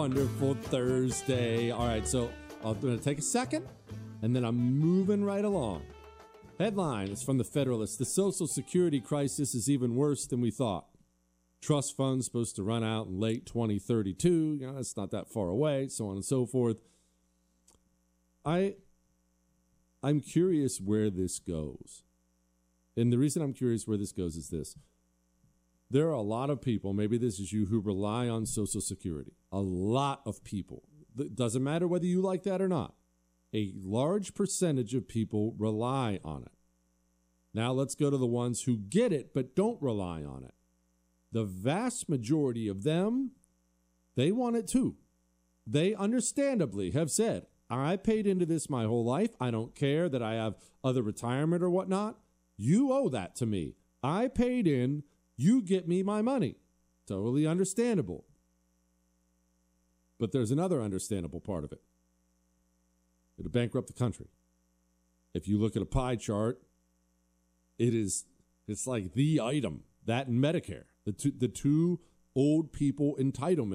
Wonderful Thursday. All right, so I'm going to take a second, and then I'm moving right along. Headline is from the Federalist. The Social Security crisis is even worse than we thought. Trust funds supposed to run out in late 2032. It's not that far away, so on and so forth. I'm curious where this goes. And the reason I'm curious where this goes is this. There are a lot of people, maybe this is you, who rely on Social Security. A lot of people. It doesn't matter whether you like that or not. A large percentage of people rely on it. Now let's go to the ones who get it but don't rely on it. The vast majority of them, they want it too. They understandably have said, I paid into this my whole life. I don't care that I have other retirement or whatnot. You owe that to me. I paid in. You get me my money. Totally understandable. But there's another understandable part of it. It'll bankrupt the country. If you look at a pie chart, it's like the item, that and Medicare, the two old people entitlements.